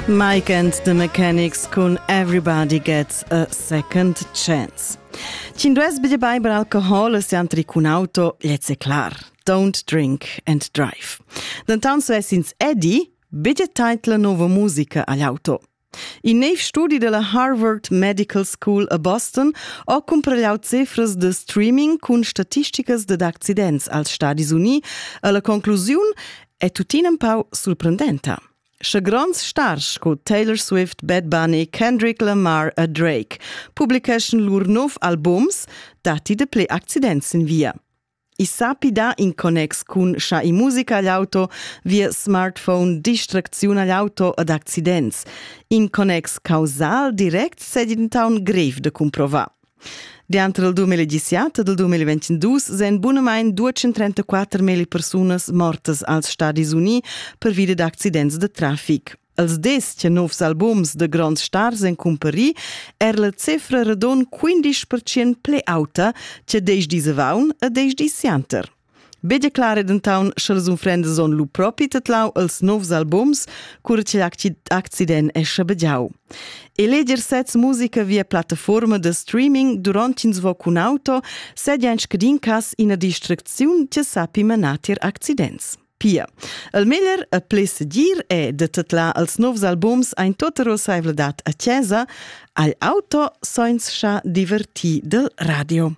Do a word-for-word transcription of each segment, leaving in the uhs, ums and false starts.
Mike and the Mechanics con Everybody Gets a Second Chance. Cindues bide beiber alcohol e siantri cun auto, liez è clar. Don't drink and drive. Denton so es ins Eddie, bide taitla nova musica agli auto. In neiv studi della Harvard Medical School a Boston ho compregliau cifras de streaming cun statisticas de accidents als Stadis Uni e la conclusiun è tutin un pau surprendenta. Sche grons stars co Taylor Swift, Bad Bunny, Kendrick Lamar e Drake publication lur nov albums dati de ple accidents in via. I sapi da in connex cun scha i musica agli auto via smartphone, distraczione agli auto ed accidents. In connex causal direct sedi d'entaun grev de comprova. De entre il duemiladiciatta e il duemilaventidue sen bunamain duecentotrentaquattromila persunas mortas als Stadis Uni per via d'accidents de trafic. Els des che novs albums de grands stars en cumpari er la cifra redon quindici per cento ple auta che deix disevaun e deix disianter. Bede clare d'entaun schels un frende son lu propi tetlau els novs albums cura che l'accident esce begiau. E leger sets musica via plataforma de streaming durant ins vo cun auto sedia in scadincas in a distracziun che sapi menatir accidents. Pia. El meglier a plesse dir è de tetla als novs albums ein tota rossa evledat a Chiesa, al auto soins scha diverti del radio.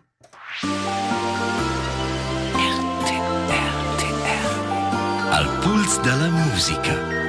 Al puls della musica.